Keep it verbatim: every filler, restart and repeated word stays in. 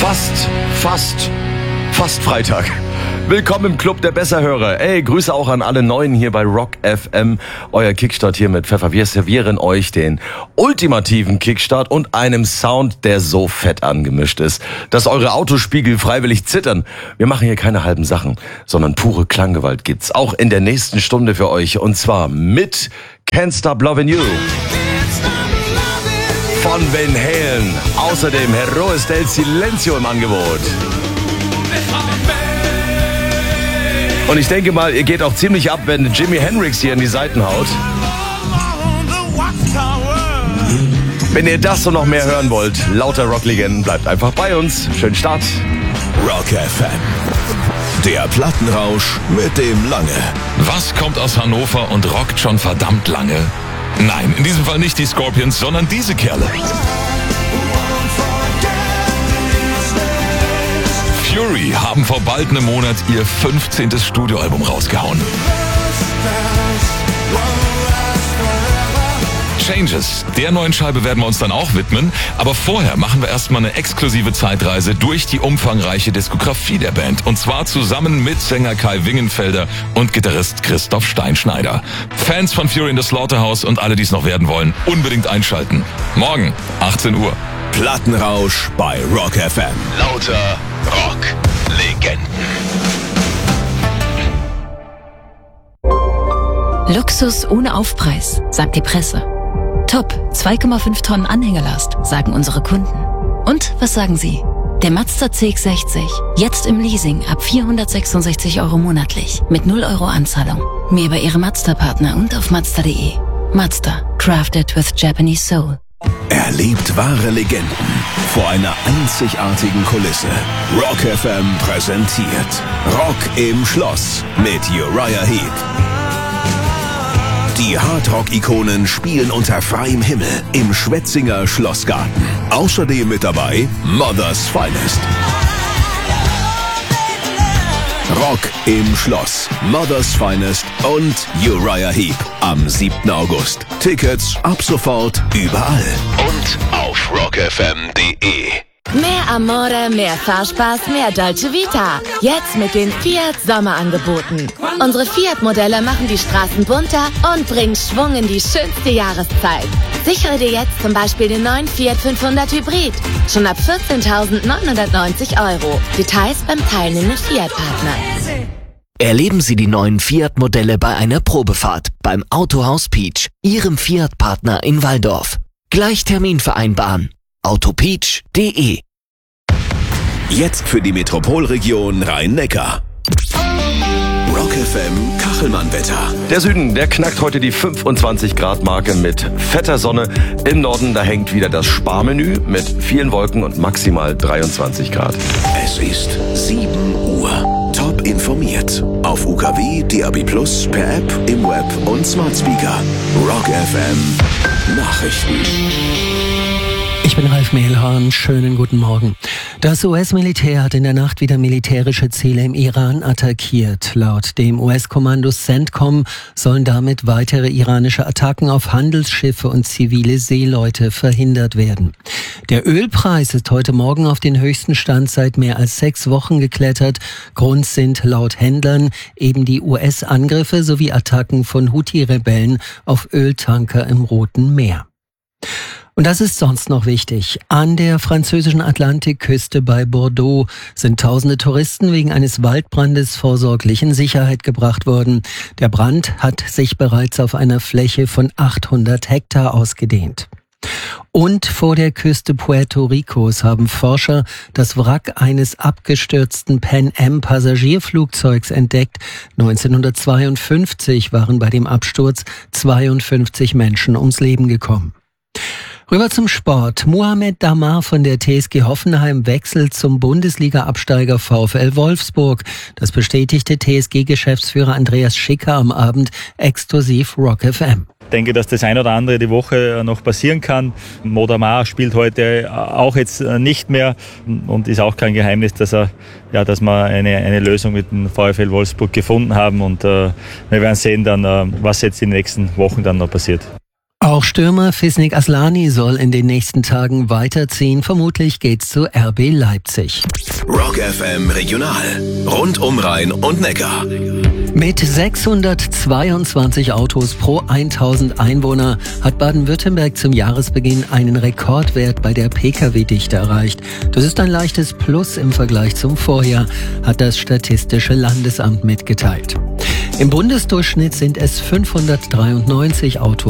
Fast, fast, fast Freitag. Willkommen im Club der Besserhörer. Ey, Grüße auch an alle Neuen hier bei Rock F M. Euer Kickstart hier mit Pfeffer. Wir servieren euch den ultimativen Kickstart und einem Sound, der so fett angemischt ist, dass eure Autospiegel freiwillig zittern. Wir machen hier keine halben Sachen, sondern pure Klanggewalt gibt's auch in der nächsten Stunde für euch. Und zwar mit Can't Stop Lovin' You von Van Halen. Außerdem Heroes del Silencio im Angebot. Und ich denke mal, ihr geht auch ziemlich ab, wenn Jimi Hendrix hier in die Seiten haut. Wenn ihr das und noch mehr hören wollt, lauter Rocklegenden, bleibt einfach bei uns. Schönen Start. Rock F M. Der Plattenrausch mit dem Lange. Was kommt aus Hannover und rockt schon verdammt lange? Nein, in diesem Fall nicht die Scorpions, sondern diese Kerle. Fury haben vor bald einem Monat ihr fünfzehntes Studioalbum rausgehauen. Changes, der neuen Scheibe werden wir uns dann auch widmen, aber vorher machen wir erstmal eine exklusive Zeitreise durch die umfangreiche Diskografie der Band, und zwar zusammen mit Sänger Kai Wingenfelder und Gitarrist Christoph Steinschneider. Fans von Fury in the Slaughterhouse und alle, die es noch werden wollen, unbedingt einschalten. Morgen, achtzehn Uhr. Plattenrausch bei Rock F M. Lauter Rock-Legenden. Luxus ohne Aufpreis, sagt die Presse. Top, zwei Komma fünf Tonnen Anhängerlast, sagen unsere Kunden. Und was sagen Sie? Der Mazda C X sechzig, jetzt im Leasing ab vierhundertsechsundsechzig Euro monatlich, mit null Euro Anzahlung. Mehr bei Ihrem Mazda-Partner und auf Mazda punkt de. Mazda, crafted with Japanese soul. Erlebt wahre Legenden vor einer einzigartigen Kulisse. Rock F M präsentiert Rock im Schloss mit Uriah Heep. Die Hardrock-Ikonen spielen unter freiem Himmel im Schwetzinger Schlossgarten. Außerdem mit dabei Mother's Finest. Rock im Schloss, Mother's Finest und Uriah Heep am siebten August. Tickets ab sofort überall und auf rock f m punkt de. Mehr Amore, mehr Fahrspaß, mehr Dolce Vita. Jetzt mit den Fiat Sommerangeboten. Unsere Fiat-Modelle machen die Straßen bunter und bringen Schwung in die schönste Jahreszeit. Sichere dir jetzt zum Beispiel den neuen Fiat fünfhundert Hybrid. Schon ab vierzehntausendneunhundertneunzig Euro. Details beim teilnehmenden Fiat-Partner. Erleben Sie die neuen Fiat-Modelle bei einer Probefahrt beim Autohaus Peach, Ihrem Fiat-Partner in Walldorf. Gleich Termin vereinbaren. autopeach punkt de. Jetzt für die Metropolregion Rhein-Neckar. Rock F M Kachelmann-Wetter. Der Süden, der knackt heute die fünfundzwanzig Grad Marke mit fetter Sonne. Im Norden, da hängt wieder das Sparmenü mit vielen Wolken und maximal dreiundzwanzig Grad. Es ist sieben Uhr. Top informiert. Auf U K W, D A B plus, per App, im Web und Smart Speaker. Rock F M Nachrichten. Ich bin Ralf Mehlhorn, schönen guten Morgen. Das U S-Militär hat in der Nacht wieder militärische Ziele im Iran attackiert. Laut dem U S-Kommando CENTCOM sollen damit weitere iranische Attacken auf Handelsschiffe und zivile Seeleute verhindert werden. Der Ölpreis ist heute Morgen auf den höchsten Stand seit mehr als sechs Wochen geklettert. Grund sind laut Händlern eben die U S-Angriffe sowie Attacken von Houthi-Rebellen auf Öltanker im Roten Meer. Und das ist sonst noch wichtig. An der französischen Atlantikküste bei Bordeaux sind tausende Touristen wegen eines Waldbrandes vorsorglich in Sicherheit gebracht worden. Der Brand hat sich bereits auf einer Fläche von achthundert Hektar ausgedehnt. Und vor der Küste Puerto Ricos haben Forscher das Wrack eines abgestürzten Pan Am Passagierflugzeugs entdeckt. neunzehnhundertzweiundfünfzig waren bei dem Absturz zweiundfünfzig Menschen ums Leben gekommen. Rüber zum Sport. Mohamed Damar von der T S G Hoffenheim wechselt zum Bundesliga-Absteiger VfL Wolfsburg. Das bestätigte T S G-Geschäftsführer Andreas Schicker am Abend exklusiv Rock F M. Ich denke, dass das ein oder andere die Woche noch passieren kann. Mo Damar spielt heute auch jetzt nicht mehr und ist auch kein Geheimnis, dass er, ja, dass wir eine, eine Lösung mit dem VfL Wolfsburg gefunden haben, und äh, wir werden sehen dann, äh, was jetzt in den nächsten Wochen dann noch passiert. Auch Stürmer Fisnik Aslani soll in den nächsten Tagen weiterziehen. Vermutlich geht's zu R B Leipzig. Rock F M Regional. Rund um Rhein und Neckar. Mit sechshundertzweiundzwanzig Autos pro tausend Einwohner hat Baden-Württemberg zum Jahresbeginn einen Rekordwert bei der Pkw-Dichte erreicht. Das ist ein leichtes Plus im Vergleich zum Vorjahr, hat das Statistische Landesamt mitgeteilt. Im Bundesdurchschnitt sind es fünfhundertdreiundneunzig Autos